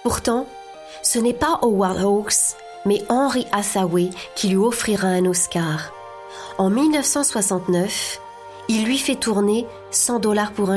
Pourtant, ce n'est pas Howard Hawks, mais Henry Hathaway qui lui offrira un Oscar. En 1969, il lui fait tourner $100 pour un